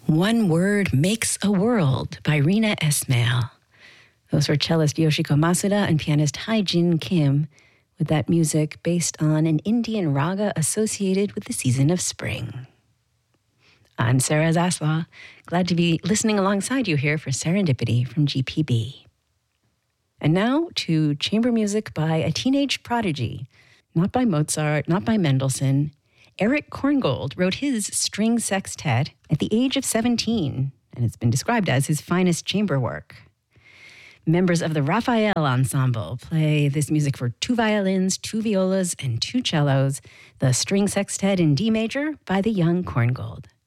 One Word Makes a World by Rina Esmail. Those were cellist Yoshiko Masuda and pianist Hai-Jin Kim, with that music based on an Indian raga associated with the season of spring. I'm Sarah Zaslaw, glad to be listening alongside you here for Serendipity from GPB. And now to chamber music by a teenage prodigy, not by Mozart, not by Mendelssohn. Erich Korngold wrote his string sextet at the age of 17, and it's been described as his finest chamber work. Members of the Raphael Ensemble play this music for 2 violins, 2 violas, and 2 cellos, the string sextet in D major by the young Korngold.